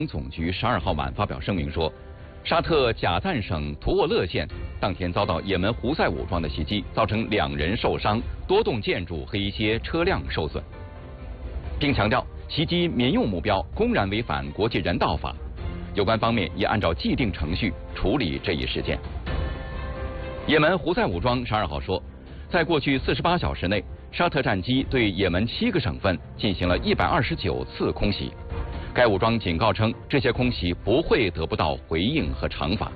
总局12号晚发表声明说，沙特贾赞省图沃勒县当天遭到也门胡塞武装的袭击，造成2人受伤，多栋建筑和一些车辆受损，并强调袭击民用目标公然违反国际人道法，有关方面也按照既定程序处理这一事件。也门胡塞武装12号说，在过去48小时内，沙特战机对也门7个省份进行了129次空袭。该武装警告称，这些空袭不会得不到回应和惩罚。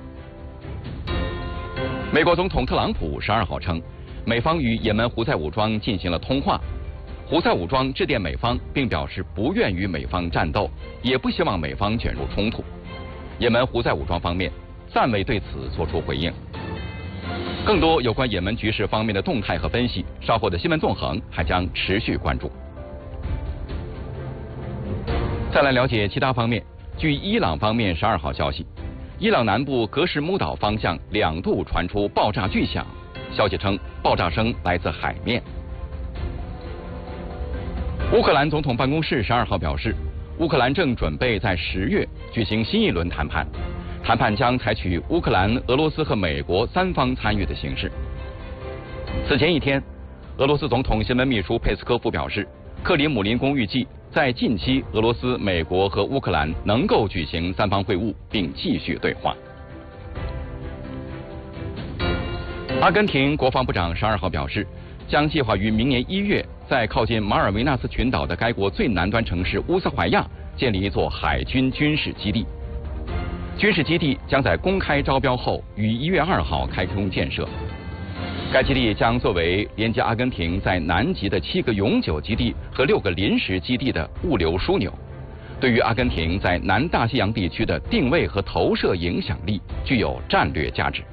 美国总统特朗普12号称，美方与也门胡塞武装进行了通话，胡塞武装致电美方，并表示不愿与美方战斗，也不希望美方卷入冲突。也门胡塞武装方面暂未对此作出回应。更多有关也门局势方面的动态和分析，稍后的新闻纵横还将持续关注。再来了解其他方面。据伊朗方面12号消息，伊朗南部格什木岛方向2度传出爆炸巨响，消息称爆炸声来自海面。乌克兰总统办公室12号表示，乌克兰正准备在10月举行新一轮谈判，谈判将采取乌克兰、俄罗斯和美国3方参与的形式。此前一天，俄罗斯总统新闻秘书佩斯科夫表示，克里姆林宫预计在近期，俄罗斯、美国和乌克兰能够举行3方会晤，并继续对话。阿根廷国防部长12号表示，将计划于明年1月，在靠近马尔维纳斯群岛的该国最南端城市乌斯怀亚建立一座海军军事基地。军事基地将在公开招标后于1月2号开工建设。该基地将作为连接阿根廷在南极的7个永久基地和6个临时基地的物流枢纽，对于阿根廷在南大西洋地区的定位和投射影响力具有战略价值。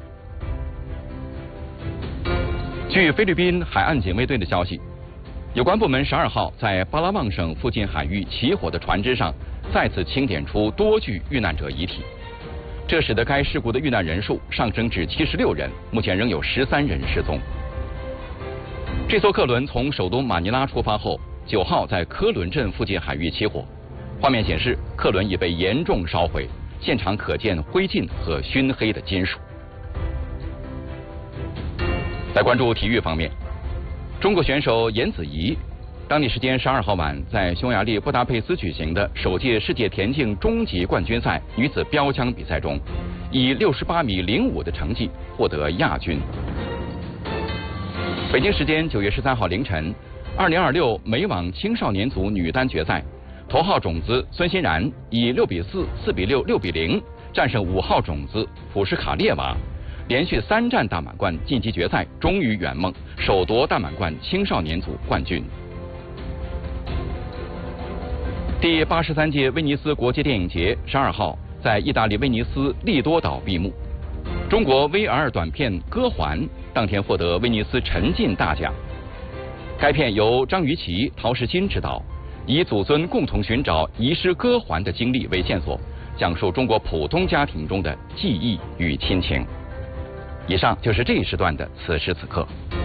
据菲律宾海岸警卫队的消息，有关部门12号在巴拉望省附近海域起火的船只上再次清点出多具遇难者遗体，这使得该事故的遇难人数上升至76人，目前仍有13人失踪。这艘客轮从首都马尼拉出发后，9号在科伦镇附近海域起火，画面显示客轮已被严重烧毁，现场可见灰烬和熏黑的金属。在关注体育方面，中国选手颜子怡当地时间12号晚在匈牙利布达佩斯举行的首届世界田径终极冠军赛女子标枪比赛中，以68.05米的成绩获得亚军。北京时间9月13号凌晨，2026美网青少年组女单决赛，头号种子孙欣然以6比4、4比6、6比0战胜5号种子普什卡列娃，连续3战大满贯晋级决赛，终于圆梦，首夺大满贯青少年组冠军。第83届威尼斯国际电影节12号在意大利威尼斯利多岛闭幕。中国 VR 短片《歌环》当天获得威尼斯沉浸大奖。该片由张雨绮、陶石金执导，以祖孙共同寻找遗失歌环的经历为线索，讲述中国普通家庭中的记忆与亲情。以上就是这一时段的此时此刻。